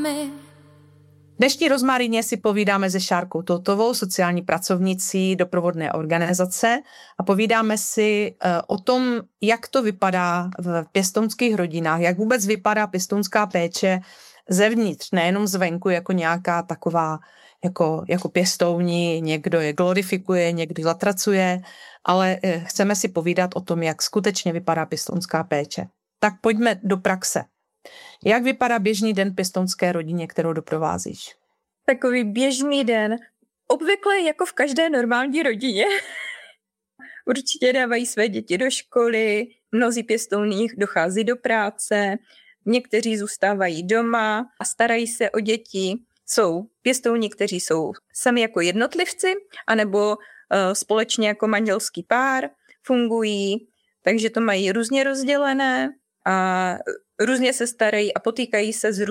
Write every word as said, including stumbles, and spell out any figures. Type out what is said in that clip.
Dnešní rozmarině si povídáme se Šárkou Toutovou, sociální pracovnicí doprovodné organizace, a povídáme si o tom, jak to vypadá v pěstounských rodinách, jak vůbec vypadá pěstounská péče zevnitř, nejenom zvenku jako nějaká taková jako, jako pěstouni, někdo je glorifikuje, někdo zatracuje, ale chceme si povídat o tom, jak skutečně vypadá pěstounská péče. Tak pojďme do praxe. Jak vypadá běžný den pěstounské rodině, kterou doprovázíš? Takový běžný den, obvykle jako v každé normální rodině. Určitě dávají své děti do školy, mnozí pěstouni dochází do práce, někteří zůstávají doma a starají se o děti. Jsou pěstouni, kteří jsou sami jako jednotlivci, anebo uh, společně jako manželský pár fungují, takže to mají různě rozdělené a různě se starají a potýkají se s